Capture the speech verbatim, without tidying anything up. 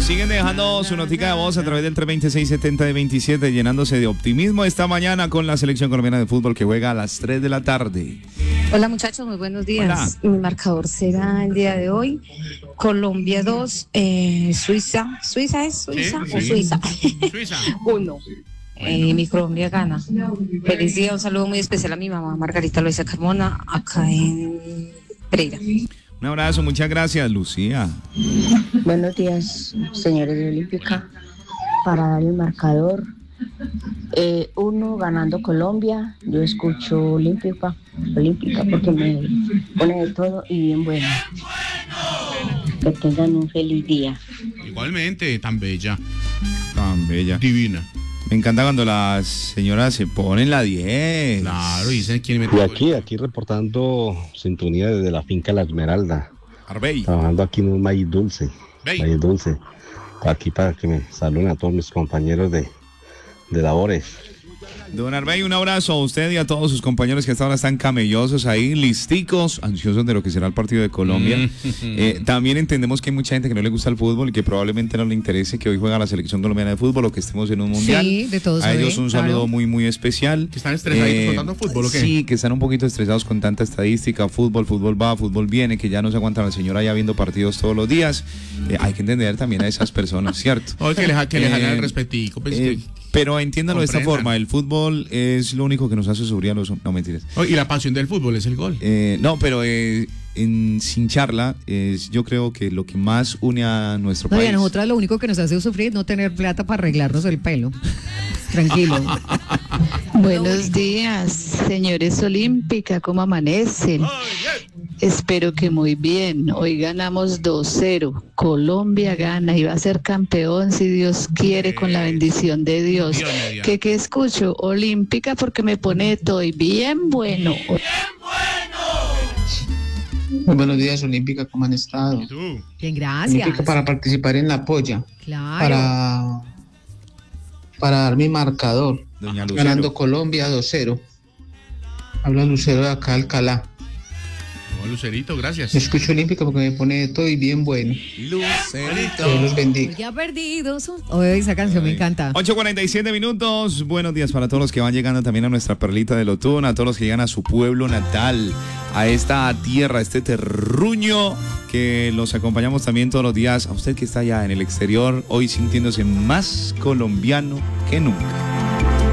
Nos siguen dejando su notica de voz a través del tres veintiséis setenta de veintisiete, llenándose de optimismo esta mañana con la selección colombiana de fútbol que juega a las tres de la tarde. Hola muchachos, muy buenos días. Hola. Mi marcador será el día de hoy Colombia dos, eh, Suiza. ¿Suiza es Suiza sí, o sí. Suiza? Suiza. uno. Eh, mi Colombia gana. Feliz día, un saludo muy especial a mi mamá Margarita Luisa Carmona, acá en Pereira. Un abrazo, muchas gracias, Lucía. Buenos días, señores de Olímpica. Para dar el marcador, eh, uno ganando Colombia. Yo escucho Olímpica, Olímpica porque me pone de todo y bien bueno. Que tengan un feliz día. Igualmente, tan bella. Tan bella. Divina. Me encanta cuando las señoras se ponen la diez. Claro, dicen quién me Y aquí, aquí reportando sintonía desde la finca La Esmeralda. Arbey. Trabajando aquí en un maíz dulce. Bey. Maíz dulce. Aquí para que me saluden a todos mis compañeros de, de labores. Don Arbey, un abrazo a usted y a todos sus compañeros que hasta ahora están camellosos ahí, listicos, ansiosos de lo que será el partido de Colombia. Mm. Eh, también entendemos que hay mucha gente que no le gusta el fútbol y que probablemente no le interese que hoy juega la selección colombiana de fútbol o que estemos en un mundial. Sí, de todos. A ellos ve, un claro. saludo muy, muy especial. ¿Que están estresaditos eh, con tanto fútbol o qué? Sí, que están un poquito estresados con tanta estadística, fútbol, fútbol va, fútbol viene, que ya no se aguanta la señora ya viendo partidos todos los días. Eh, hay que entender también a esas personas, ¿cierto? O que les, que les hagan el respetico. Pues, eh, que... Pero entiéndalo de esta forma, el fútbol es lo único que nos hace sufrir a los... No, mentiras. Oh, y la pasión del fútbol es el gol. Eh, no, pero eh, en, sin charla, es, yo creo que lo que más une a nuestro no, país... Y a nosotras lo único que nos hace sufrir es no tener plata para arreglarnos el pelo. Tranquilo. Buenos días, señores Olímpica, ¿cómo amanecen? Espero que muy bien. Hoy ganamos dos cero. Colombia gana y va a ser campeón si Dios quiere, con la bendición de Dios. ¿Qué, qué escucho? Olímpica porque me pone todo y bien bueno. ¡Bien bueno! Muy buenos días, Olímpica, ¿cómo han estado? ¿Y tú? Bien, gracias. Olímpica para participar en la polla. Claro. Para, para dar mi marcador. Doña Ganando Colombia dos cero. Habla Lucero de acá, Alcalá. No, Lucerito, gracias. Escucho Olímpica porque me pone todo y bien bueno. Lucerito. Dios los bendiga. Ya perdidos. Oye, esa canción Ay. me encanta. ocho cuarenta y siete minutos. Buenos días para todos los que van llegando también a nuestra perlita de Lotún, a todos los que llegan a su pueblo natal, a esta tierra, a este terruño que los acompañamos también todos los días. A usted que está allá en el exterior, hoy sintiéndose más colombiano que nunca.